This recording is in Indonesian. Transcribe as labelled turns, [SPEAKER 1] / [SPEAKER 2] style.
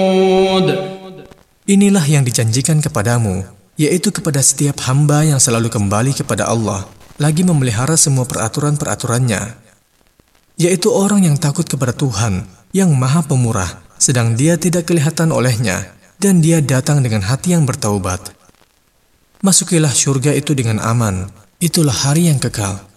[SPEAKER 1] Inilah yang dijanjikan kepadamu, yaitu kepada setiap hamba yang selalu kembali kepada Allah, lagi memelihara semua peraturan-peraturannya, yaitu orang yang takut kepada Tuhan yang Maha Pemurah, sedang dia tidak kelihatan olehnya, dan dia datang dengan hati yang bertaubat. Masukilah syurga itu dengan aman, itulah hari yang kekal.